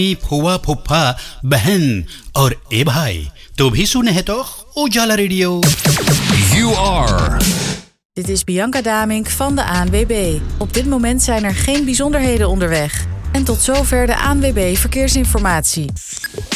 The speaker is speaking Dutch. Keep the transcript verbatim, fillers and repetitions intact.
फुआ फुफ्फा बहन और ए भाई तो भी सुने हैं तो उजाला radio. You are. Dit is Bianca Damink van de A N W B. Op dit moment zijn er geen bijzonderheden onderweg. En tot zover de A N W B Verkeersinformatie.